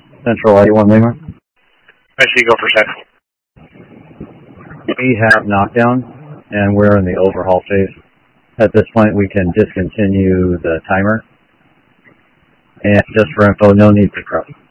Central 81 Lima. I see, go for 7. We have knockdown, and we're in the overhaul phase. At this point, we can discontinue the timer. And just for info, no need to cross.